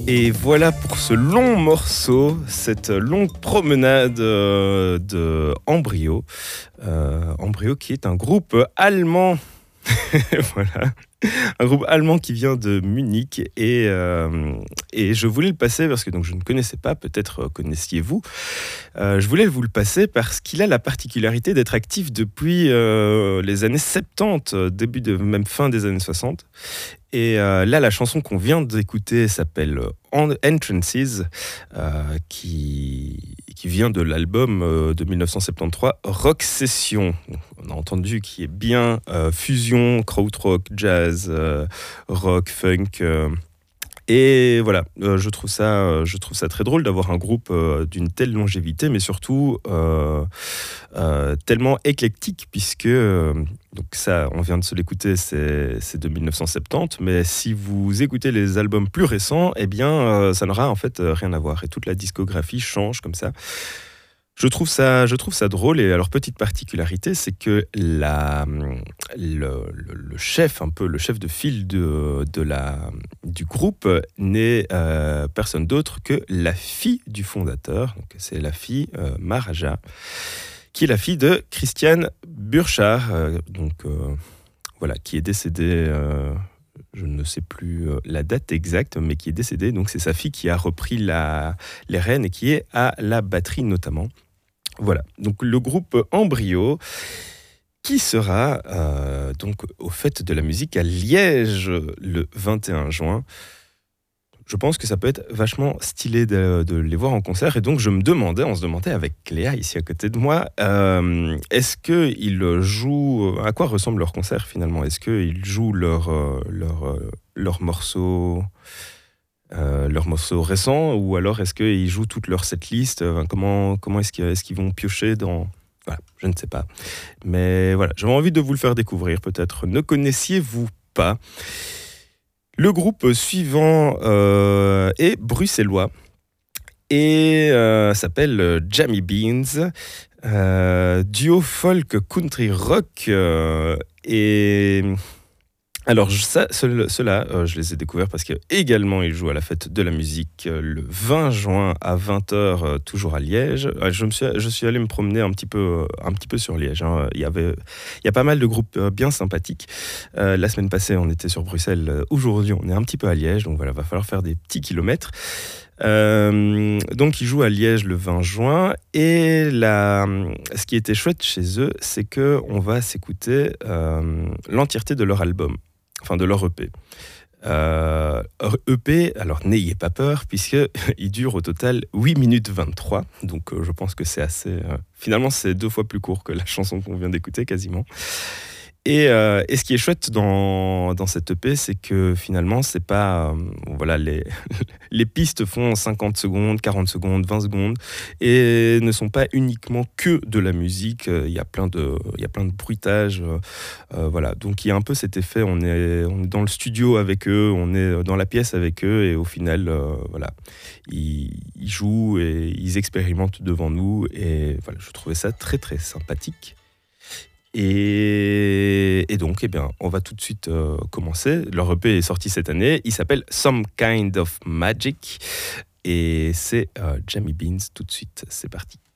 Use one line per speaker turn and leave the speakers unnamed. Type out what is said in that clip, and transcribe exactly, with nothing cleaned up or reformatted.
Et voilà pour ce long morceau, cette longue promenade euh, de Embryo. Euh, Embryo qui est un groupe allemand. Voilà. Un groupe allemand qui vient de Munich et, euh, et je voulais le passer parce que donc, je ne connaissais pas, peut-être connaissiez-vous. Euh, je voulais vous le passer parce qu'il a la particularité d'être actif depuis euh, les années soixante-dix, début de même fin des années soixante. Et euh, là, la chanson qu'on vient d'écouter s'appelle Entrances, euh, qui, qui vient de l'album euh, de dix-neuf cent soixante-treize, Rock Session. On a entendu qui est bien euh, fusion, krautrock, jazz, euh, rock, funk. Euh, et voilà, euh, je trouve ça, euh, je trouve ça très drôle d'avoir un groupe euh, d'une telle longévité, mais surtout euh, euh, tellement éclectique, puisque euh, donc ça, on vient de se l'écouter, c'est, c'est de dix-neuf cent soixante-dix, mais si vous écoutez les albums plus récents, eh bien, euh, ça n'aura en fait euh, rien à voir, et toute la discographie change comme ça. Je trouve ça, je trouve ça drôle. Et alors, petite particularité, c'est que la, le, le, le chef, un peu le chef de file de, de la, du groupe n'est euh, personne d'autre que la fille du fondateur. Donc, c'est la fille euh, Maraja, qui est la fille de Christian Burchard, euh, donc euh, voilà, qui est décédée. Euh, je ne sais plus la date exacte, mais qui est décédée. Donc, c'est sa fille qui a repris la, les rênes et qui est à la batterie notamment. Voilà, donc le groupe Embryo, qui sera euh, donc au Fêtes de la musique à Liège le vingt et un juin. Je pense que ça peut être vachement stylé de, de les voir en concert. Et donc je me demandais, on se demandait avec Léa ici à côté de moi, euh, est-ce qu'ils jouent, à quoi ressemble leur concert finalement ? Est-ce qu'ils jouent leurs leur, leur morceaux Euh, leurs morceaux récents, ou alors est-ce qu'ils jouent toute leur setlist, enfin, comment, comment est-ce qu'ils, est-ce qu'ils vont piocher dans... Voilà, je ne sais pas. Mais voilà, j'avais envie de vous le faire découvrir, peut-être. Ne connaissiez-vous pas ? Le groupe suivant euh, est bruxellois et euh, s'appelle Jammy Beans, euh, duo folk country rock euh, et... Alors, ça, ceux-là, euh, je les ai découverts parce qu'également, ils jouent à la Fête de la musique euh, le vingt juin à vingt heures, euh, toujours à Liège. Euh, je, me suis, je suis allé me promener un petit peu, euh, un petit peu sur Liège. Hein. Il y avait, il y a pas mal de groupes euh, bien sympathiques. Euh, la semaine passée, on était sur Bruxelles. Euh, aujourd'hui, on est un petit peu à Liège. Donc voilà, va falloir faire des petits kilomètres. Euh, donc, ils jouent à Liège le vingt juin. Et la, ce qui était chouette chez eux, c'est qu'on va s'écouter euh, l'entièreté de leur album. Enfin, de leur E P. Euh, E P, alors n'ayez pas peur, puisqu'il dure au total huit minutes vingt-trois. Donc, euh, je pense que c'est assez... Euh, finalement, c'est deux fois plus court que la chanson qu'on vient d'écouter, quasiment. Et, euh, et ce qui est chouette dans, dans cette E P, c'est que finalement, c'est pas... Euh, voilà, les, les pistes font cinquante secondes, quarante secondes, vingt secondes, et ne sont pas uniquement que de la musique. Il y a plein de, il y a plein de bruitages. Euh, voilà. Donc, il y a un peu cet effet, on est, on est dans le studio avec eux, on est dans la pièce avec eux, et au final, euh, voilà, ils, ils jouent et ils expérimentent devant nous. Et voilà, je trouvais ça très, très sympathique. Et, et donc, eh bien, on va tout de suite euh, commencer. Leur E P est sorti cette année. Il s'appelle Some Kind of Magic. Et c'est euh, Jammy Beans tout de suite. C'est parti.